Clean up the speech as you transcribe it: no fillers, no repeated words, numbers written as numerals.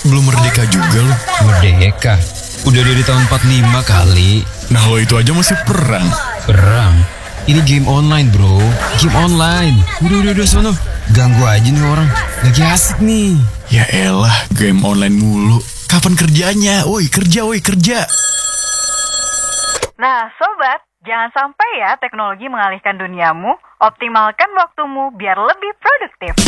belum merdeka juga lo. Merdeka? Udah dari tahun 45 kali. Nah lo itu aja masih perang. Perang? Ini game online bro. Game online. Udah sono. Ganggu aja nih orang. Lagi asik nih. Ya elah, game online mulu. Kapan kerjanya? Woi kerja. Nah, sobat, jangan sampai ya teknologi mengalihkan duniamu. Optimalkan waktumu biar lebih produktif.